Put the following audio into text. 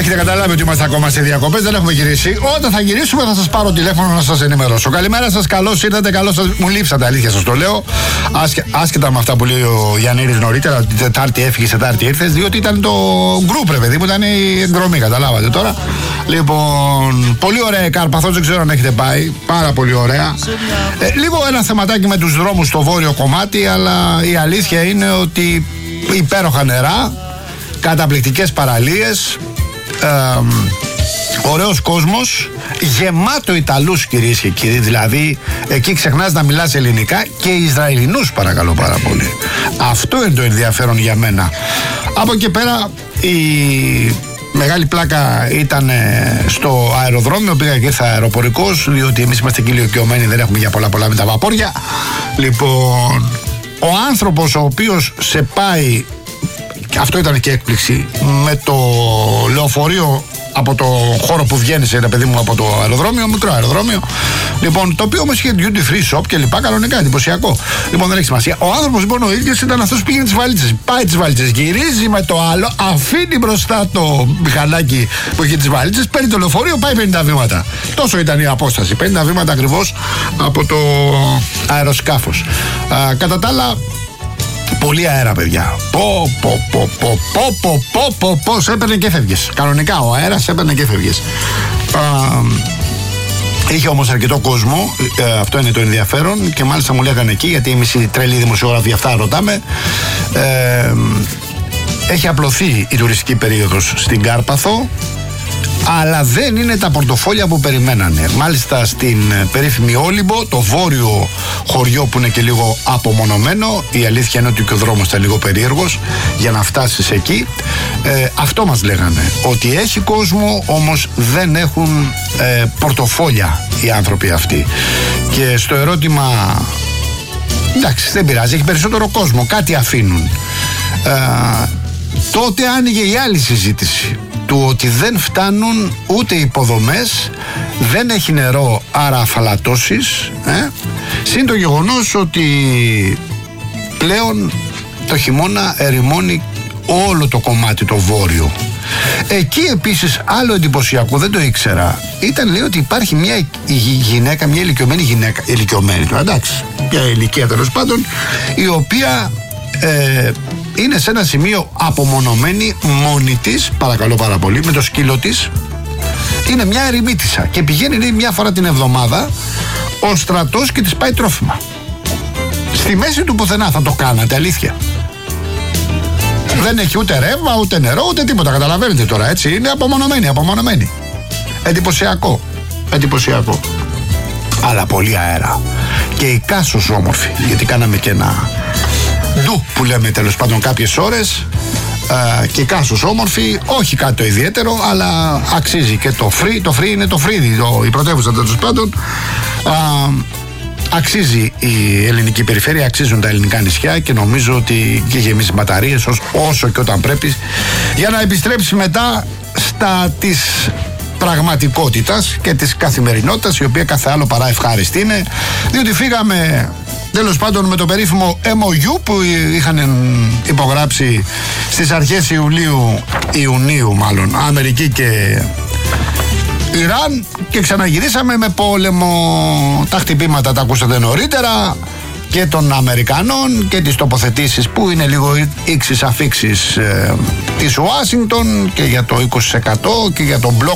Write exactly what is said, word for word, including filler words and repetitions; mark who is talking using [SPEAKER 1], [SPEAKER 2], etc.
[SPEAKER 1] Έχετε καταλάβει ότι είμαστε ακόμα σε διακοπές, δεν έχουμε γυρίσει. Όταν θα γυρίσουμε θα σας πάρω τηλέφωνο να σας ενημερώσω. Καλημέρα σας, καλώς ήρθατε, καλώς σας. Μου λείψατε, αλήθεια σας το λέω. Άσχε, άσχετα με αυτά που λέει ο Γιαννήρης νωρίτερα, ότι Τετάρτη έφυγε, Τετάρτη ήρθες, διότι ήταν το γκρουπ, ρε παιδί μου, ήταν η εκδρομή, καταλάβατε τώρα. Λοιπόν, πολύ ωραία η Κάρπαθος, δεν ξέρω αν έχετε πάει. Πάρα πολύ ωραία. Ε, λίγο ένα θεματάκι με τους δρόμους στο βόρειο κομμάτι, αλλά η αλήθεια είναι ότι υπέροχα νερά, καταπληκτικές παραλίες, ε, ωραίος κόσμος, γεμάτο Ιταλούς κυρίες και κύριοι, δηλαδή εκεί ξεχνάς να μιλάς ελληνικά και Ισραηλινούς παρακαλώ πάρα πολύ. Αυτό είναι το ενδιαφέρον για μένα. Από εκεί πέρα η μεγάλη πλάκα ήταν στο αεροδρόμιο, πήγα και ήρθα αεροπορικός, διότι εμείς είμαστε κυλιοκαιωμένοι, δεν έχουμε για πολλά πολλά με τα βαπόρια. Λοιπόν, ο άνθρωπος ο οποίος σε πάει, και αυτό ήταν και έκπληξη, με το λεωφορείο από το χώρο που βγαίνεις, ρε παιδί μου, από το αεροδρόμιο, μικρό αεροδρόμιο. Λοιπόν, το οποίο όμως είχε duty free shop και λοιπά, κανονικά, εντυπωσιακό. Λοιπόν, δεν έχει σημασία. Ο άνθρωπος λοιπόν ο ίδιος ήταν αυτός που πήγαινε τις βαλίτσες. Πάει τις βαλίτσες, γυρίζει με το άλλο, αφήνει μπροστά το μηχανάκι που έχει τις βαλίτσες, παίρνει το λεωφορείο, πάει πενήντα βήματα. Τόσο ήταν η απόσταση, πενήντα βήματα ακριβώς από το αεροσκάφος. Α, κατά τα άλλα, πολύ αέρα, παιδιά. Πω, πω, πω, πω, πω, πω, πω, πω, πω, σε έπαιρνε και φεύγες. Κανονικά ο αέρας σε έπαιρνε και φεύγες. Είχε όμως αρκετό κόσμο, ε, αυτό είναι το ενδιαφέρον, και μάλιστα μου λέγανε εκεί, γιατί εμείς οι τρελοί δημοσιογράφοι αυτά ρωτάμε, ε, έχει απλωθεί η τουριστική περίοδος στην Κάρπαθο, αλλά δεν είναι τα πορτοφόλια που περιμένανε. Μάλιστα στην περίφημη Όλυμπο, το βόρειο χωριό που είναι και λίγο απομονωμένο, η αλήθεια είναι ότι και ο δρόμος ήταν λίγο περίεργος για να φτάσεις εκεί. Ε, αυτό μας λέγανε, ότι έχει κόσμο, όμως δεν έχουν ε, πορτοφόλια οι άνθρωποι αυτοί. Και στο ερώτημα, εντάξει, δεν πειράζει, έχει περισσότερο κόσμο, κάτι αφήνουν. Ε, τότε άνοιγε η άλλη συζήτηση, του ότι δεν φτάνουν ούτε υποδομές, δεν έχει νερό, άρα αφαλατώσεις, ε? Συν το γεγονός ότι πλέον το χειμώνα ερημώνει όλο το κομμάτι το βόρειο. Εκεί επίσης άλλο εντυπωσιακό, δεν το ήξερα, ήταν, λέει, ότι υπάρχει μια γυναίκα, μια ηλικιωμένη γυναίκα, ηλικιωμένη τώρα, εντάξει, μια ηλικία τέλος πάντων, η οποία ε, είναι σε ένα σημείο απομονωμένη μόνη της, παρακαλώ πάρα πολύ, με το σκύλο της. Είναι μια ερημίτισσα και πηγαίνει, λέει, μια φορά την εβδομάδα ο στρατός και της πάει τρόφιμα. Στη μέση του πουθενά. Θα το κάνατε, αλήθεια? Δεν έχει ούτε ρεύμα, ούτε νερό, ούτε τίποτα, καταλαβαίνετε τώρα, έτσι. Είναι απομονωμένη, απομονωμένη. Εντυπωσιακό, εντυπωσιακό. Αλλά πολύ αέρα. Και η Κάσος όμορφη, γιατί κάναμε και ένα ντου που λέμε τέλος πάντων κάποιες ώρες, α, και Κάσος όμορφη, όχι κάτι το ιδιαίτερο, αλλά αξίζει και το free, το free είναι το free, το, η πρωτεύουσα τέλος πάντων. Α, αξίζει η ελληνική περιφέρεια, αξίζουν τα ελληνικά νησιά, και νομίζω ότι και γεμίζει μπαταρίες όσο, όσο και όταν πρέπει, για να επιστρέψει μετά στα της πραγματικότητας και της καθημερινότητας, η οποία κάθε άλλο παρά ευχάριστη είναι, διότι φύγαμε τέλος πάντων με το περίφημο εμ ο γιου που είχαν υπογράψει στις αρχές Ιουλίου, Ιουνίου μάλλον, Αμερική και Ιράν, και ξαναγυρίσαμε με πόλεμο. Τα χτυπήματα τα ακούσατε νωρίτερα, και των Αμερικανών και τις τοποθετήσεις που είναι λίγο ίξις αφίξεις ε, της Ουάσιγκτον, και για το είκοσι τοις εκατό και για τον μπλοκ